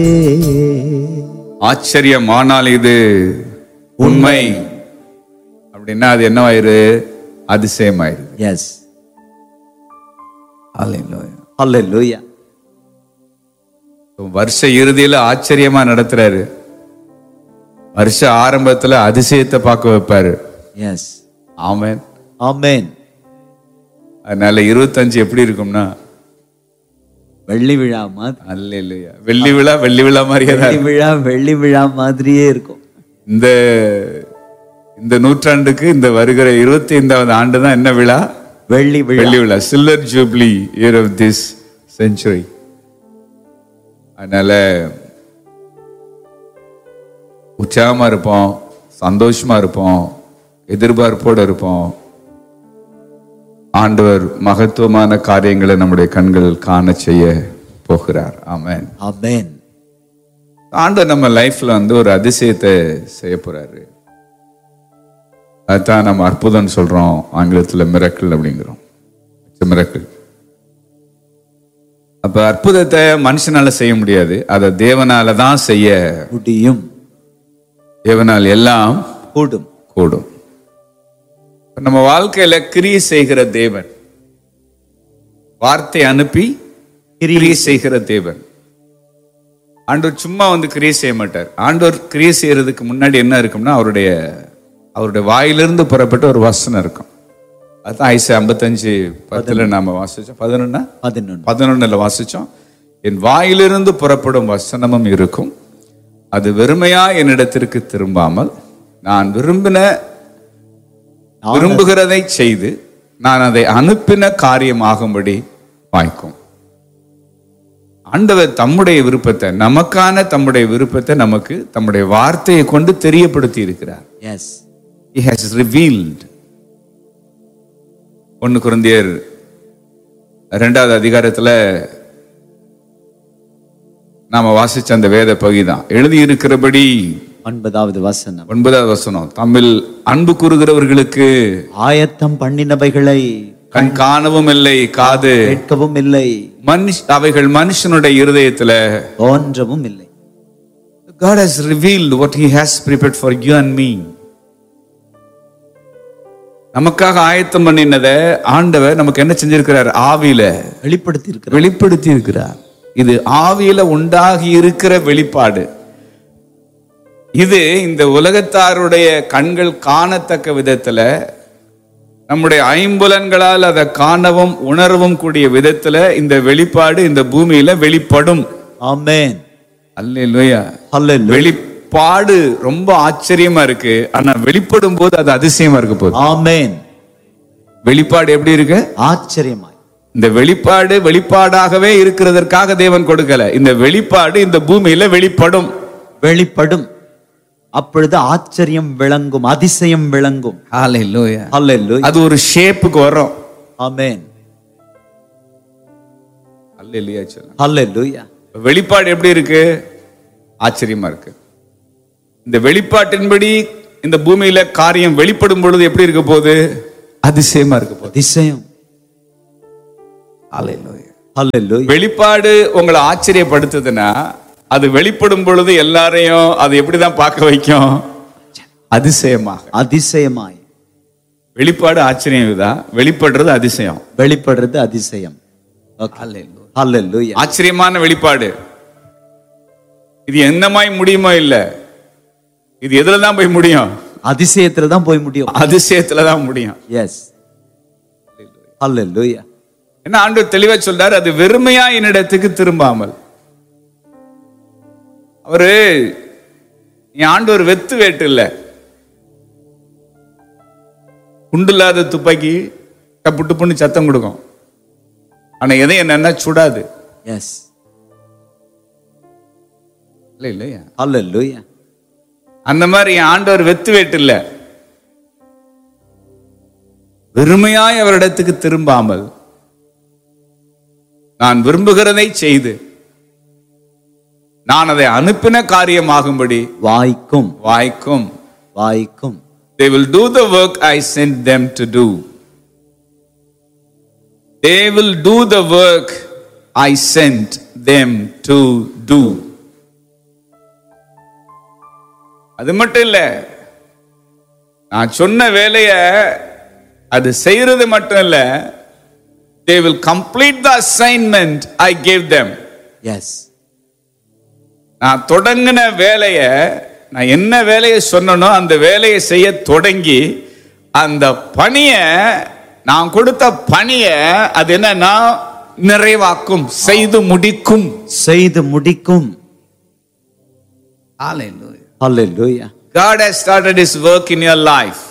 ஆச்சரியமானால் இது உண்மை அப்படின்னா அது என்னவாயிரு? அதிசயமாயிரு. எஸ். ஹல்லேலூயா. வருஷ இறுதியில ஆச்சரியமா நடத்துறாரு, வருஷ ஆரம்பத்துல அதிசயத்தை பார்க்க வைப்பாரு. எஸ். ஆமென், ஆமென். அதனால 25 எப்படி இருக்கும்னா வெள்ளி விழா மாதிரி. அல்லேலூயா. வெள்ளி விழா வெள்ளி விழா மாதிரியே தான். வெள்ளி விழா மாதிரியே இருக்கும். இந்த நூற்றாண்டுக்கு இந்த வருகிற 25வது ஆண்டு தான் என்ன விழா? வெள்ளி விழா. Silver jubilee year of this century. அதனால உற்சாகமா இருப்போம், சந்தோஷமா இருப்போம், எதிர்பார்ப்போடு இருப்போம். ஆண்டவர் மகத்துவமான காரியங்களை நம்முடைய கண்கள் காண செய்ய போகிறார். ஆமென், ஆமென். ஆண்டவர் நம்ம லைஃப்ல ஒரு அதிசயத்தை செய்ய போறாரு. அதுதான் நம்ம அற்புதம் சொல்றோம், ஆங்கிலத்துல மிரக்கிள் அப்படிங்கிறோம். மிரக்கிள். அப்ப அற்புதத்தை மனுஷனால செய்ய முடியாது, அதை தேவனால தான் செய்ய முடியும். தேவனால் எல்லாம் கூடும். கூடும். நம்ம வாழ்க்கையில கிரியை செய்கிற தேவன், வார்த்தை அனுப்பி கிரியை செய்கிற தேவன். ஆண்டவர் சும்மா கிரியை செய்ய மாட்டார். ஆண்டவர் கிரியை செய்யறதுக்கு முன்னாடி என்ன இருக்கும்னா அவருடைய வாயிலிருந்து புறப்பட்ட ஒரு வசனம் இருக்கும். அதுதான் ஐசா 55:10 நாம வாசிச்சோம். 11 வாசிச்சோம். என் வாயிலிருந்து புறப்படும் வசனமும் இருக்கும், அது வெறுமையா என்னிடத்திற்கு திரும்பாமல் நான் விரும்புகிறதை செய்து நான் அதை அனுப்பின காரியமாகும்படி வாய்க்கும். ஆண்டவர் தம்முடைய விருப்பத்தை, நமக்கான தம்முடைய விருப்பத்தை நமக்கு தம்முடைய வார்த்தையை கொண்டு தெரியப்படுத்தி இருக்கிறார். Yes. He has revealed. 1 கொரிந்தியர் 2வது அதிகாரத்துல நாம வாசிச்ச அந்த வேத பகுதி தான் எழுதி இருக்கிறபடி 9வது வசனம். தமிழ் அன்பு கூறுகிறவர்களுக்கு ஆயத்தம் பண்ணினவைகளை கண் காணவும் இல்லை, காது கேட்கவும் இல்லை, அவைகள் மனுஷனுடைய இருதயத்துல தோன்றவும் இல்லை. God has revealed what he has prepared for you and me. நமக்காக ஆயத்தம் பண்ணினத ஆண்டவர் நமக்கு என்ன செஞ்சிருக்கிறார்? ஆவியில வெளிப்படுத்தி இருக்கிறார். இது ஆவியில உண்டாகி இருக்கிற வெளிப்பாடு. இது இந்த உலகத்தாருடைய கண்கள் காணத்தக்க விதத்துல, நம்முடைய ஐம்புலன்களால் அதை காணவும் உணரவும் கூடிய விதத்துல இந்த வெளிப்பாடு இந்த பூமியில வெளிப்படும். ஆமென். அல்லேலூயா. வெளிப்பாடு ரொம்ப ஆச்சரியமா இருக்கு, ஆனா வெளிப்படும் போது அது அதிசயமா இருக்கு போது. ஆமென். வெளிப்பாடு எப்படி இருக்கு? ஆச்சரியமாய். இந்த வெளிப்பாடு வெளிப்பாடாகவே இருக்கிறதற்காக தேவன் கொடுக்கல. இந்த வெளிப்பாடு இந்த பூமியில வெளிப்படும். அப்பொழுது ஆச்சரியம் விளங்கும், அதிசயம் விளங்கும். ஹல்லேலூயா. ஹல்லேலூயா. அது ஒரு ஷேப்புக்கு வரும். ஆமென். ஹல்லேலூயா. ஹல்லேலூயா. வெளிப்பாடு எப்படி இருக்கு? ஆச்சரியமா இருக்கு. இந்த வெளிப்பாட்டின்படி இந்த பூமியில காரியம் வெளிப்படும் பொழுது எப்படி இருக்க போகுது? அதிசயமா இருக்க போகுது. அதிசயம். ஹல்லேலூயா. ஹல்லேலூயா. வெளிப்பாடு உங்களை ஆச்சரியப்படுத்துதுன்னா அது வெளிப்படும் பொழுது எல்லாரையும் அது எப்படிதான் பார்க்க வைக்கும்? அதிசயமாய். வெளிப்பாடு ஆச்சரியம் தான், வெளிப்படுறது அதிசயம். ஹல்லேலூயா. ஆச்சரியமான வெளிப்பாடு. இது என்னமாய் முடியுமோ இல்ல, இது எதுல தான் போய் முடியும்? அதிசயத்துல தான் போய் முடியும். அதிசயத்துல தான் முடியும். எஸ். ஹல்லேலூயா. என்ன ஆண்டவர் தெளிவா சொல்றாரு, அது வெறுமையா என்னிடத்துக்கு திரும்பாமல். அவரு ஆண்டவர் வெத்து வேட்டு இல்ல, குண்டில்லாத துப்பாக்கி டப்பு டப்புன்னு சத்தம் கொடுக்கும், ஆனா எதையும் என்னன்னா சுடாது. எஸ். இல்லையா? ஹல்லேலூயா. அந்த மாதிரி ஆண்டவர் வெத்து வேட்டு இல்ல, வெறுமையாய் அவரிடத்துக்கு திரும்பாமல் நான் விரும்புகிறதை செய்து நான் அதை அனுப்பின காரியமாகும்படி வாய்க்கும். They will do the work I sent them to do. They will do the work I sent them to do. அது மட்டும் இல்ல, நான் சொன்ன வேலைய அது செய்யறது மட்டும் இல்ல, they will complete the assignment I gave them. Yes. நான் தொடங்கின வேலைய, நான் என்ன வேலையை சொன்னனோ அந்த வேலையை செய்ய தொடங்கி அந்த பணிய, நான் கொடுத்த பணிய அது என்னன்னா நிறைவாக்கும், செய்து முடிக்கும். செய்து முடிக்கும். Hallelujah. Hallelujah. God has started his work in your life.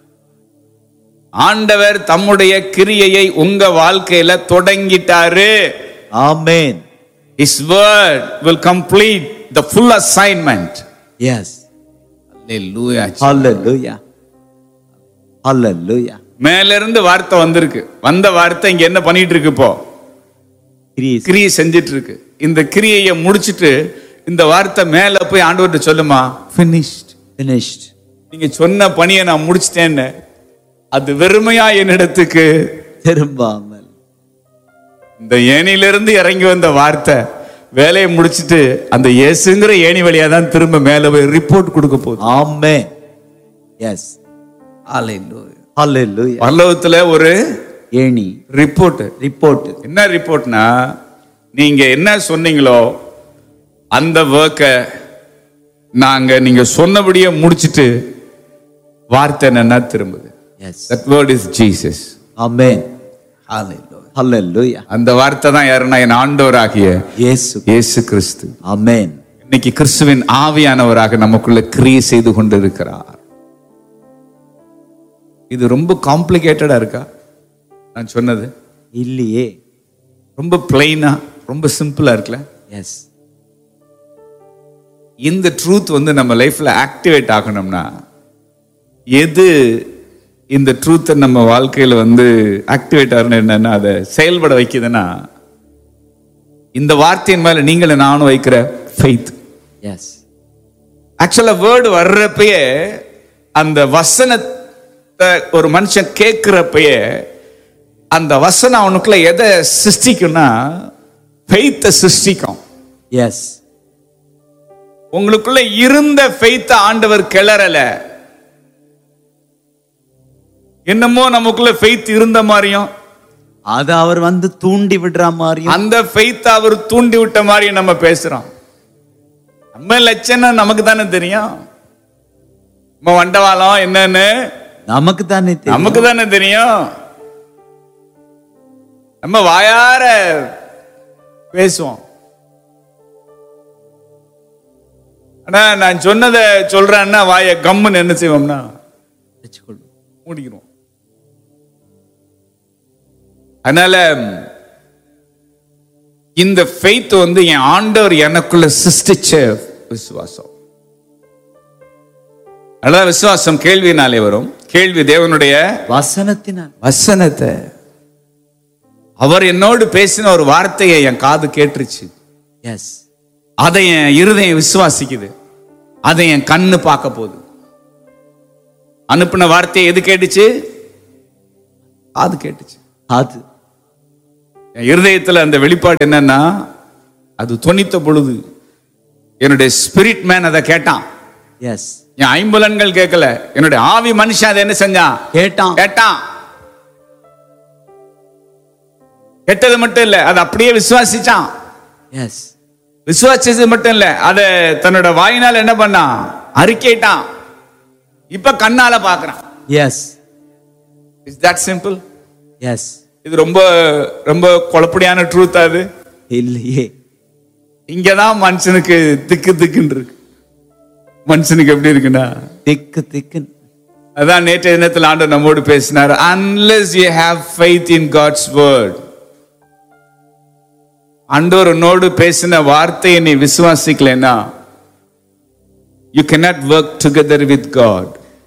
ஆண்டவர் தம்முடைய கிரியையை உங்க வாழ்க்கையில தொடங்கிட்டாரு. Amen. His word will complete the full assignment. Yes. Hallelujah. Hallelujah. Hallelujah. மேல இருந்து வார்த்தை வந்திருக்கு. வந்த வார்த்தை இங்க என்ன பண்ணிட்டு இருக்கு? இப்போ கிரியை செஞ்சிட்டு இருக்கு. இந்த கிரியையை முடிச்சிட்டு இந்த வார்த்தை மேல போய் ஆண்டவர்கிட்ட சொல்லுமா, finished. Finished. நீங்க சொன்ன பணியை நான் முடிச்சிட்டேன்னு அது வெறுமையா என்னிடத்துக்கு திரும்பாமல். இந்த ஏணியிலிருந்து இறங்கி வந்த வார்த்தை வேலையை முடிச்சிட்டு அந்த இயேசுங்கிற ஏணி வழியா தான் திரும்ப மேல போய் ரிப்போர்ட் கொடுக்க போகுது. Amen. Yes. Hallelujah. Hallelujah. பரலோகத்துல ஒரு ஏணி ரிப்போர்ட். என்ன ரிப்போர்ட்னா, நீங்க என்ன சொன்னீங்களோ அந்த வர்க்கை நீங்க சொன்னபடியே முடிச்சிட்டு வார்த்தை என்னன்னா திரும்புது. Yes. That word is Jesus. Amen. Hallelujah. Hallelujah. அந்த வார்த்தை தான் யாருன்னா என் ஆண்டவராகிய இயேசு கிறிஸ்து. Amen. இன்னைக்கு கிறிஸ்துவின் ஆவியானவராக நமக்குள்ள கிரியை செய்து கொண்டிருக்கிறார். இது ரொம்ப காம்ப்ளிகேட்டடா இருக்கா நான் சொன்னது? இல்லையே. ரொம்ப பிளைனா, ரொம்ப சிம்பிளா இருக்குல்ல? எஸ். இந்த ட்ரூத் நம்ம லைஃப்ல ஆக்டிவேட் ஆகணும்னா, எது இந்த ட்ரூத்தை நம்ம வாழ்க்கையில ஆக்டிவேட் ஆகணும், என்னன்னா அதை செயல்பட வைக்குதுன்னா, இந்த வார்த்தையின் மேல நீங்களும் நானும் வைக்கிற ஃபெய்த். எஸ். ஆக்சுவலா வேர்டு வர்றப்பயே, அந்த வசனத்தை ஒரு மனுஷன் கேட்கிறப்பயே, அந்த வசனம் அவனுக்குள்ள எதை சிருஷ்டிக்கும்னா ஃபெய்த்தை சிருஷ்டிக்கும். எஸ். உங்களுக்குள்ள இருந்த ஃபெய்த்தை ஆண்டவர் கிளறல. என்னமோ நமக்குள்ள ஃபெய்த் இருந்த மாதிரியும், அது அவர் தூண்டி விடுற மாதிரியும், அந்த ஃபெய்த்தை அவர் தூண்டி விட்ட மாதிரி நம்ம பேசுறோம். நம்ம லட்சணம் நமக்கு தானே தெரியும். நம்ம வண்டவாளம் என்னன்னு நமக்கு தானே தெரியும். நம்ம வாயார பேசுவோம். ஆனா நான் சொன்னதை சொல்றேன்னா வாய கம்முன்னு என்ன செய்வோம்னா மூடிக்கிறோம். அதனால இந்த ஃபெய்த் என் ஆண்டவர் எனக்குள்ள சிருஷ்டிச்ச விசுவாசம். அதனால விசுவாசம் கேள்வினாலே வரும். கேள்வி தேவனுடைய வசனத்தை. அவர் என்னோடு பேசின ஒரு வார்த்தையை என் காது கேட்டுருச்சு. எஸ். அதை என் இருதயம் விசுவாசிக்குது. அதை என் கண்ணு பார்க்க போகுது. அனுப்பின வார்த்தையை எது கேட்டுச்சு? காது கேட்டுச்சு. அது என் இருதயத்துல அந்த வெளிப்பாடு என்னன்னா, அது தொனித்த பொழுது என்னுடைய ஸ்பிரிட் மேன் அதை கேட்டான். எஸ். என் ஐம்புலன்கள் கேட்கல, என்னுடைய ஆவி மனுஷன் அதை என்ன செஞ்சான்? கேட்டான். கேட்டது மட்டும் இல்ல, அதை அப்படியே விசுவாசிச்சான். எஸ். விசுவாசிச்சது மட்டும் இல்ல, அதை தன்னோட வாயினால் என்ன பண்ணான்? அறிக்கையிட்டான். இப்ப கண்ணால பாக்குறான். S. Is that simple? S. இது ரொம்ப ரொம்ப குழப்படியான ட்ரூத். அது இல்லையே. இங்கதான் மனுஷனுக்கு திக்கு திக்குன்னு இருக்கு. மனுஷனுக்கு எப்படி இருக்குன்னா திக்கு. அதான் நேற்றைய தினத்தில் ஆண்டவர் நம்மோடு பேசினார். Unless you have faith in God's word, ஆண்டவர் உன்னோடு பேசின வார்த்தையை நீ விசுவாசிக்கலைன்னா, you cannot work together with God.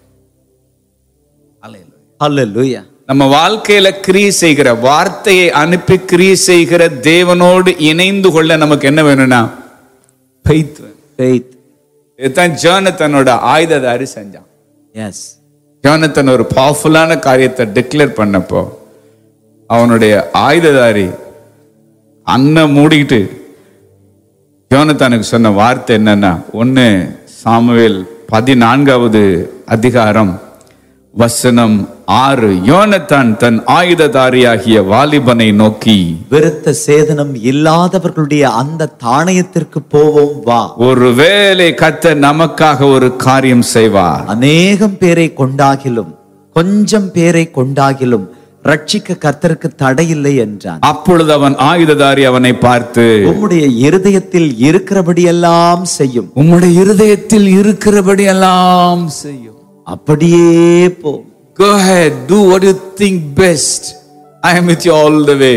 Hallelujah. நம்ம வாழ்க்கையில கிரியை செய்கிற, வார்த்தையை அனுப்பி கிரியை செய்கிற தேவனோடு இணைந்து கொள்ள நமக்கு என்ன வேணும்னா faith. இதுதான் ஜோனத்தனோட ஆயுததாரி செஞ்சான். எஸ். ஜோனத்தன் ஒரு பவர்ஃபுல்லான காரியத்தை டிக்ளேர் பண்ணப்போ, அவனுடைய ஆயுததாரி அண்ணன் மூடிக்கிட்டு ஜோனத்தானுக்கு சொன்ன வார்த்தை என்னன்னா, 1 சாமுவேல் 14வது அதிகாரம் வசனம் 6. யோனத்தான் தன் ஆயுததாரியாகிய வாலிபனை நோக்கி, விருத்த சேதனம் இல்லாதவர்களுடைய அந்த தானியத்திற்கு போவோம் வா. ஒருவேளை கர்த்தர் நமக்காக ஒரு காரியம் செய்வார். அநேகம் பேரை கொண்டாகிலும் கொஞ்சம் பேரை கொண்டாகிலும் ரட்சிக்க கர்த்தருக்கு தடையில்லை என்றான். அப்பொழுது அவன் ஆயுததாரி அவனை பார்த்து, உம்முடைய இருதயத்தில் இருக்கிறபடியெல்லாம் செய்யும். உம்முடைய இருதயத்தில் இருக்கிறபடியெல்லாம் செய்யும். அப்படியே போ. Go ahead, do what you think best. I am with you all the way.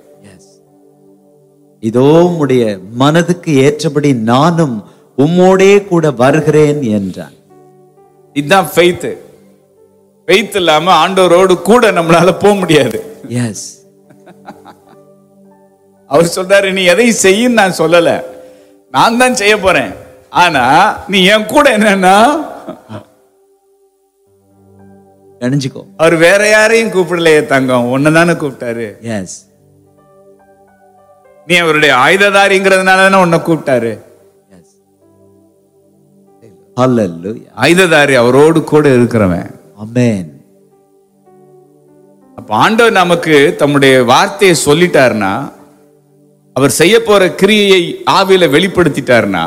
இதோ உம்முடைய மனதுக்கு ஏற்றபடி நானும் உம்மோடே கூட வருகிறேன் என்றான். இதுதான் faith. faith இல்லாம ஆண்டவரோடு கூட நம்மளால போக முடியாது. எஸ். அவர் சொல்றாரு, நீ எதை செய்யும் நான் சொல்லல, நான் தான் செய்ய போறேன், ஆனா நீ என் கூட என்னன்னா நினைச்சுக்கோ. அவர் வேற யாரையும் கூப்பிடலையே தங்கம், ஒன்னதானே கூப்பிட்டாரு. எஸ். நீ அவருடைய ஆயுததாரிங்கிறதுனால தானே உன்னை கூப்பிட்டாரு. ஹல்லேலூயா. ஆயுததாரி அவரோடு கூட இருக்கிறவன். ஆமென். அப்ப ஆண்டவர் நமக்கு தம்முடைய வார்த்தையை சொல்லிட்டாருன்னா, அவர் செய்ய போற கிரியையை ஆவியில வெளிப்படுத்திட்டாருன்னா,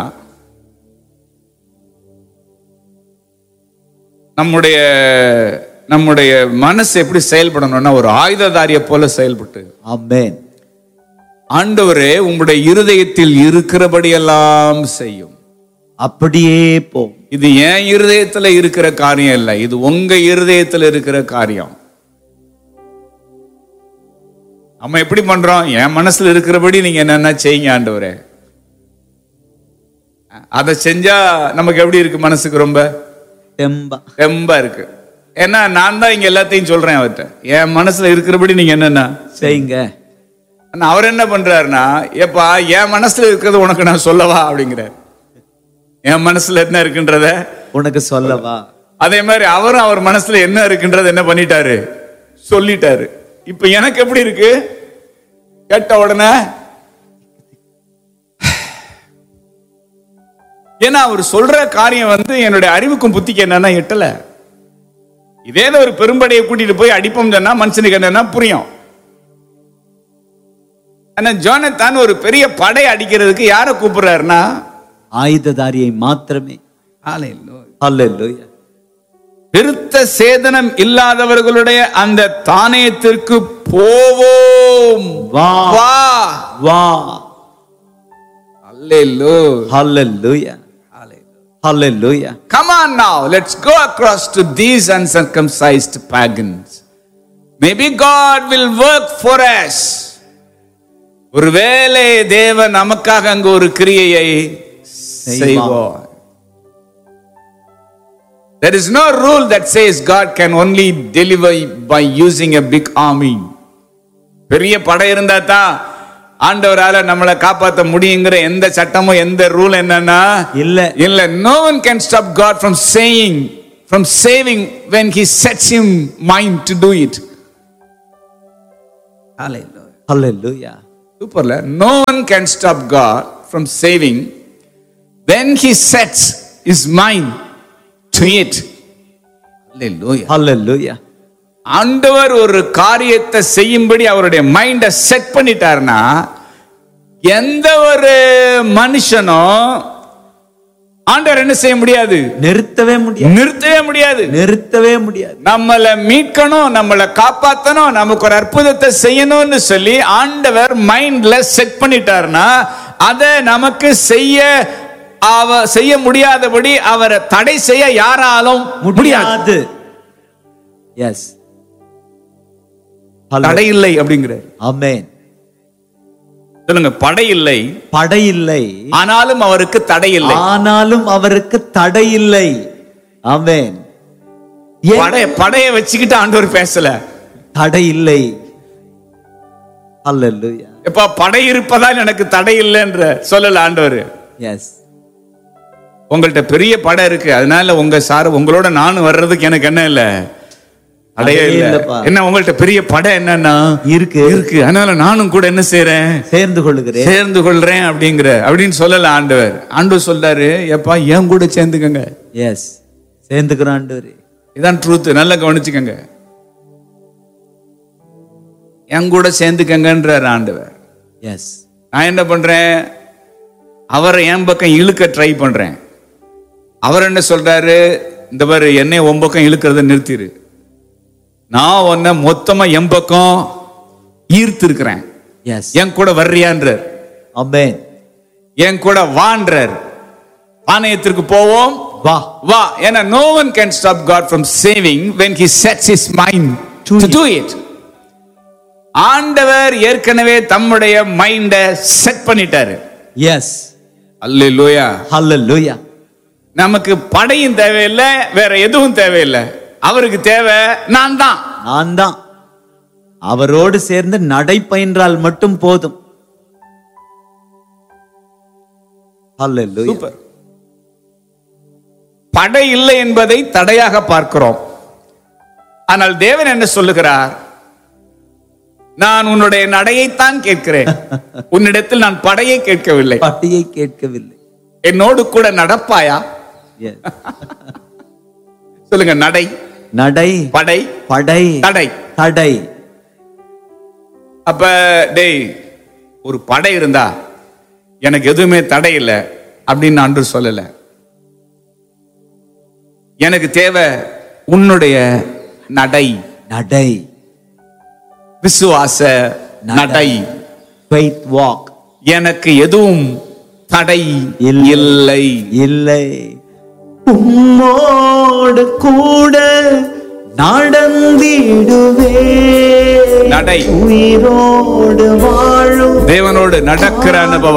நம்முடைய மனசு எப்படி செயல்படணும்னா ஒரு ஆயுததாரியை போல செயல்பட்டு, ஆமென், ஆண்டவரே உங்களுடைய இருதயத்தில் இருக்கிறபடியெல்லாம் செய்யும். அப்படியே போ. இது என் இருதயத்துல இருக்கிற காரியம் இல்ல, இது உங்க இருதயத்துல இருக்கிற காரியம். நம்ம எப்படி பண்றோம்? என் மனசுல இருக்கிறபடி நீங்க என்னன்னா செய்யுங்க ஆண்டவரே. அதை செஞ்சா நமக்கு எப்படி இருக்கு? மனசுக்கு ரொம்ப தெம்பா இருக்கு. ஏன்னா நான் தான் இங்க எல்லாத்தையும் சொல்றேன் அவர்கிட்ட, என் மனசுல இருக்கிறபடி நீங்க என்னன்னா செய்யுங்க. அவர் என்ன பண்றாருன்னா, ஏப்பா என் மனசுல இருக்கிறது உனக்கு நான் சொல்லவா அப்படிங்கிறார். என் மனசுல என்ன இருக்குன்றத உனக்கு சொல்லவா. அதே மாதிரி அவரும் அவர் மனசுல என்ன இருக்குன்றத என்ன பண்ணிட்டாரு, சொல்லிட்டாரு. இப்ப எனக்கு எப்படி இருக்கு? கேட்ட உடனே, ஏன்னா அவர் சொல்ற காரியம் என்னுடைய அறிவுக்கும் புத்திக்கு என்னன்னா எட்டல. இதே ஒரு பெரும்படையை கூட்டிட்டு போய் அடிப்போம் சொன்னா மனுஷனுக்கு என்னன்னா புரியும். ஆனா ஜோனத்தான் ஒரு பெரிய படை அடிக்கிறதுக்கு யாரை கூப்பிடுறாருன்னா ஆயுததாரியை மாத்திரமே. ஹல்லேலூயா. விருத்த சேதனம் இல்லாதவர்களுடைய அந்த தானியத்திற்கு போவோம் வா வா வா. ஹல்லேலூயா. ஹல்லேலூயா. ஹல்லேலூயா. Come on now, let's go across to these uncircumcised pagans. Maybe God will work for us. ஒருவேளை தேவன் நமக்காக அங்கு ஒரு கிரியையை செய்வார். There is no rule that says God can only deliver by using a big army. பெரிய படை இருந்தா தான் ஆண்டவரால நம்மளை காப்பாற்ற முடியுங்கிற எந்த சட்டமும் எந்த ரூல் என்னன்னா இல்ல. No one can stop God from saving when he sets him mind to do it. Hallelujah. Hallelujah. Superல. No one can stop God from saving when he sets his mind to it. Hallelujah. Hallelujah. ஆண்டவர் ஒரு காரியத்தை செய்யும்படி அவருடைய மைண்டை set பண்ணிட்டார்னா, எந்த ஒரு மனுஷனும் ஆண்டவர் என்ன செய்ய முடியாது? நிறுத்தவே முடியாது. நம்மளை மீட்கணும், நம்மளை காப்பாற்றணும், நமக்கு ஒரு அற்புதத்தை செய்யணும்னு சொல்லி ஆண்டவர் மைண்ட்ல செட் பண்ணிட்டார்னா, அதை நமக்கு செய்ய முடியாதபடி அவரை தடை செய்ய யாராலும் முடியாது. எஸ். தடை இல்லை அப்படிங்கிற. ஆமென். சொல்லுங்க. படை இல்லை, ஆனாலும் அவருக்கு தடை இல்லை. ஆமென். படையை வச்சுக்கிட்டு ஆண்டவர் பேசல. தடை இல்லை. ஹல்லேலூயா. எப்ப படை இருப்பதால் எனக்கு தடை இல்லைன்ற சொல்லல ஆண்டவர். எஸ். உங்கள்ட்ட பெரிய படை இருக்கு, அதனால உங்களோட நானும் வர்றதுக்கு எனக்கு என்ன இல்ல, அடைய இல்ல. என்ன உங்கள்ட்ட பெரிய படை என்னன்னா இருக்கு, அதனால நானும் கூட என்ன செய்யறேன், சேர்ந்து கொள்றேன் அப்படின்னு சொல்லல ஆண்டவர். ஆண்டவர் சொல்றாரு, எப்பா என் கூட சேர்ந்துக்கங்க. எஸ், சேர்ந்துக்கிறோம் ஆண்டவரே. இதான் ட்ரூத். நல்லா கவனிச்சுக்கங்க. என் கூட சேர்ந்துக்கங்கன்றார் ஆண்டவர். எஸ், நான் என்ன பண்றேன்? அவரை என் பக்கம் இழுக்க ட்ரை பண்றேன். அவர் என்ன சொல்றாரு? இந்த பாரு, என்னை உன் பக்கம் இழுக்கிறத நிறுத்திரு. நான் உன்னை மொத்தமா என் பக்கம் ஈர்த்து இருக்கிறேன். எஸ், என் கூட வர்றியான்றார். ஆமென். என் கூட வான்றார். ஆணையத்திற்கு போவோம், வா. வா. ஏன்னா no one can stop God from saving when he sets his mind to do it. ஆண்டவர் ஏற்கனவே தம்முடைய மைண்ட செட் பண்ணிட்டாரு. எஸ், அல்லேலூயா. ஹல்லேலூயா. நமக்கு படையும் தேவையில்லை, வேற எதுவும் தேவையில்லை. அவருக்கு தேவை நான் தான். நான் தான். அவரோடு சேர்ந்து நடை பயின்றால் மட்டும் போதும். ஹல்லேலூயா. சூப்பர். படை இல்லை என்பதை தடையாக பார்க்கிறோம். ஆனால் தேவன் என்ன சொல்லுகிறார்? நான் உன்னுடைய நடையைத்தான் கேட்கிறேன், உன்னிடத்தில் நான் படையை கேட்கவில்லை. படையை கேட்கவில்லை. என்னோடு கூட நடப்பாயா? Yes. சொல்லுங்க. நடை, நடை, படை, படை, தடை. தடை. அப்ப டேய், ஒரு படை இருந்தா எனக்கு எதுவுமே தடை இல்லை அப்படின்னு ஆண்டவர் சொல்லல. எனக்கு தேவை உன்னுடைய நடை, நடை, விசுவாச நடை, faith walk. எனக்கு எதுவும் தடை இல்லை. இல்லை. உம்மோடு கூட நடந்திடுவே. நடை. உயிரோடு வாழும் தேவனோடு நடக்கிற அனுபவம்.